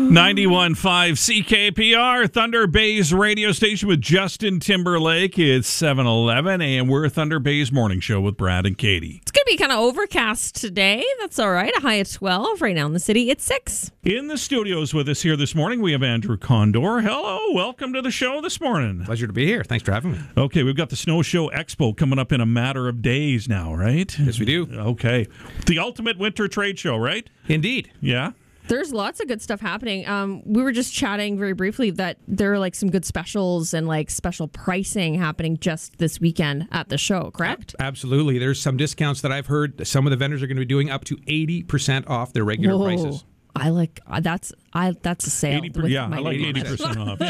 91.5 CKPR, Thunder Bay's radio station with Justin Timberlake. It's 7:11, and we're Thunder Bay's morning show with Brad and Katie. It's going to be kind of overcast today. That's all right. A high of 12. Right now in the city, it's 6. In the studios with us here this morning, we have Andrew Condor. Hello. Welcome to the show this morning. Pleasure to be here. Thanks for having me. Okay, we've got the Snow Show Expo coming up in a matter of days now, right? Yes, we do. Okay. The ultimate winter trade show, right? Indeed. Yeah. There's lots of good stuff happening. We were just chatting very briefly that there are like some good specials and like special pricing happening just this weekend at the show, correct? Absolutely. There's some discounts that I've heard some of the vendors are going to be doing up to 80% off their regular prices. I like that's a sale. 80%, yeah, I like 80% off.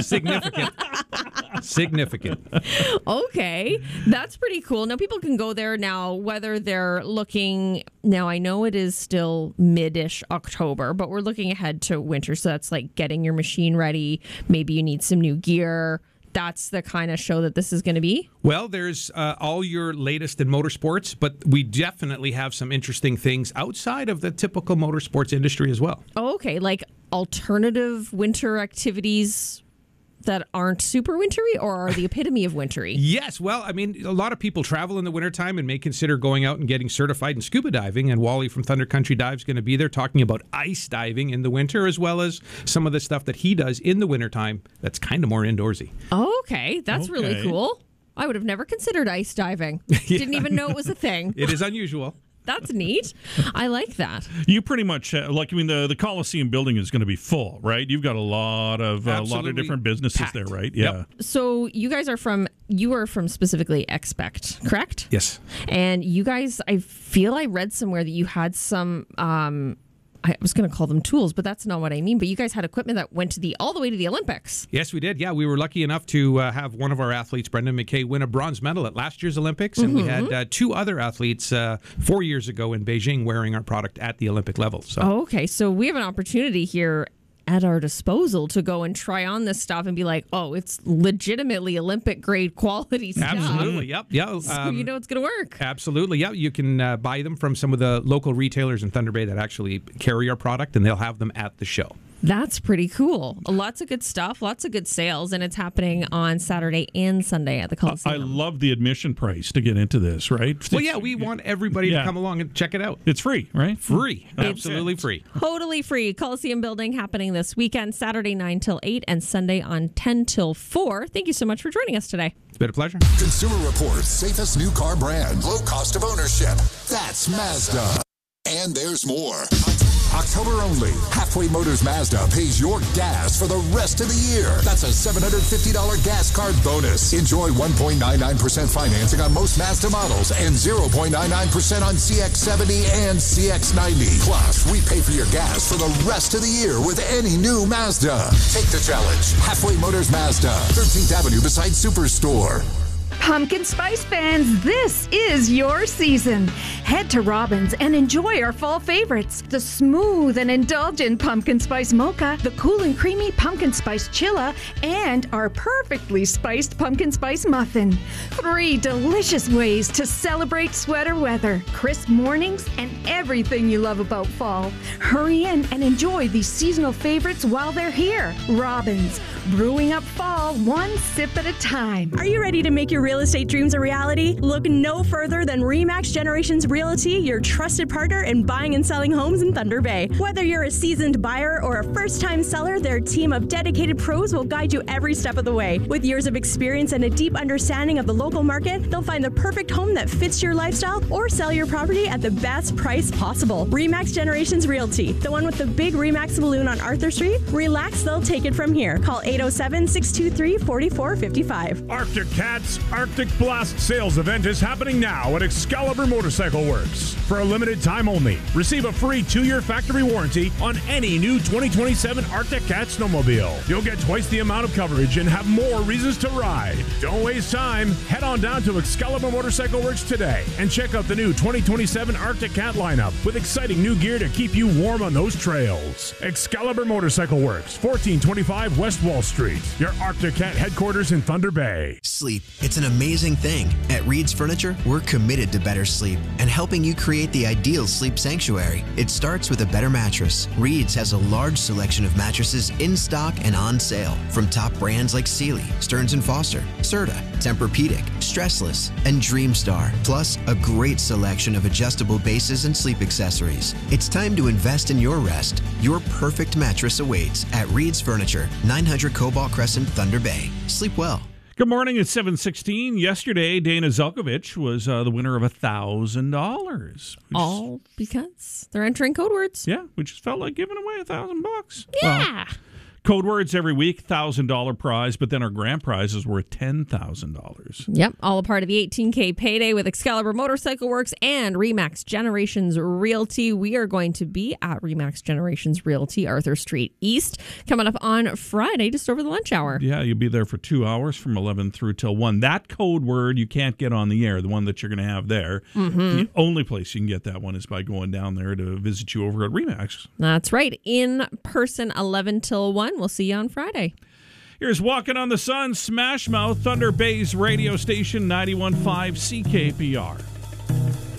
Significant. Okay, that's pretty cool. Now people can go there now, whether they're looking. Now I know it is still mid-ish October, but we're looking ahead to winter, so that's like getting your machine ready. Maybe you need some new gear. That's the kind of show that this is going to be? Well, there's all your latest in motorsports, but we definitely have some interesting things outside of the typical motorsports industry as well. Oh, okay, like alternative winter activities that aren't super wintry or are the epitome of wintry? Yes. Well, I mean, a lot of people travel in the wintertime and may consider going out and getting certified in scuba diving. And Wally from Thunder Country Dive is going to be there talking about ice diving in the winter, as well as some of the stuff that he does in the wintertime that's kind of more indoorsy. Oh, okay. That's really cool. I would have never considered ice diving. Didn't even know it was a thing. It is unusual. That's neat. I like that. You pretty much the Coliseum building is going to be full, right? You've got a lot of different businesses packed there, right? Yeah. Yep. So you guys are from specifically Expect, correct? Yes. And you guys, I feel I read somewhere that you had some. I was going to call them tools, but that's not what I mean. But you guys had equipment that went all the way to the Olympics. Yes, we did. Yeah, we were lucky enough to have one of our athletes, Brendan McKay, win a bronze medal at last year's Olympics. And we had two other athletes 4 years ago in Beijing wearing our product at the Olympic level. So. Oh, okay. So we have an opportunity here at our disposal to go and try on this stuff and be like, oh, it's legitimately Olympic grade quality stuff. Absolutely. Yep. Yeah. So you know it's going to work. Absolutely. Yeah. You can buy them from some of the local retailers in Thunder Bay that actually carry our product, and they'll have them at the show. That's pretty cool. Lots of good stuff, lots of good sales, and it's happening on Saturday and Sunday at the Coliseum. I love the admission price to get into this, right? Well, yeah, we want everybody to come along and check it out. It's free, right? Free. Absolutely free. Totally free. Coliseum building happening this weekend, Saturday 9 till 8 and Sunday on 10 till 4. Thank you so much for joining us today. It's been a pleasure. Consumer Reports, safest new car brand, low cost of ownership. That's Mazda. And there's more. October only, Halfway Motors Mazda pays your gas for the rest of the year. That's a $750 gas card bonus. Enjoy 1.99% financing on most Mazda models and 0.99% on CX-70 and CX-90. Plus, we pay for your gas for the rest of the year with any new Mazda. Take the challenge. Halfway Motors Mazda, 13th Avenue beside Superstore. Pumpkin Spice fans, this is your season. Head to Robbins and enjoy our fall favorites. The smooth and indulgent Pumpkin Spice Mocha, the cool and creamy Pumpkin Spice Chilla, and our perfectly spiced Pumpkin Spice Muffin. 3 delicious ways to celebrate sweater weather, crisp mornings, and everything you love about fall. Hurry in and enjoy these seasonal favorites while they're here. Robbins, brewing up fall one sip at a time. Are you ready to make your real estate dreams a reality? Look no further than RE/MAX Generations Realty, your trusted partner in buying and selling homes in Thunder Bay. Whether you're a seasoned buyer or a first-time seller, their team of dedicated pros will guide you every step of the way. With years of experience and a deep understanding of the local market, they'll find the perfect home that fits your lifestyle or sell your property at the best price possible. RE/MAX Generations Realty, the one with the big RE/MAX balloon on Arthur Street. Relax, they'll take it from here. Call 807-623-4455. Arctic Cats Arctic Blast sales event is happening now at Excalibur Motorcycle Works. For a limited time only, receive a free 2-year factory warranty on any new 2027 Arctic Cat snowmobile. You'll get twice the amount of coverage and have more reasons to ride. Don't waste time. Head on down to Excalibur Motorcycle Works today and check out the new 2027 Arctic Cat lineup with exciting new gear to keep you warm on those trails. Excalibur Motorcycle Works, 1425 West Wall Street. Your Arctic Cat headquarters in Thunder Bay. Sleep. It's an an amazing thing. At Reed's Furniture, we're committed to better sleep and helping you create the ideal sleep sanctuary. It starts with a better mattress. Reed's has a large selection of mattresses in stock and on sale from top brands like Sealy, Stearns & Foster, Serta, Tempur-Pedic, Stressless, and Dreamstar, plus a great selection of adjustable bases and sleep accessories. It's time to invest in your rest. Your perfect mattress awaits at Reed's Furniture, 900 Cobalt Crescent, Thunder Bay. Sleep well. Good morning. It's 7:16. Yesterday, Dana Zelkovich was the winner of $1,000. All because they're entering code words. Yeah, we just felt like giving away $1,000. Yeah. Well, code words every week, $1,000 prize, but then our grand prize is worth $10,000. Yep, all a part of the 18K payday with Excalibur Motorcycle Works and RE/MAX Generations Realty. We are going to be at RE/MAX Generations Realty, Arthur Street East, coming up on Friday, just over the lunch hour. Yeah, you'll be there for 2 hours from 11 through till 1. That code word you can't get on the air, the one that you're going to have there. Mm-hmm. The only place you can get that one is by going down there to visit you over at RE/MAX. That's right. In person, 11 till 1. We'll see you on Friday. Here's Walking on the Sun, Smash Mouth, Thunder Bay's radio station, 91.5 CKPR.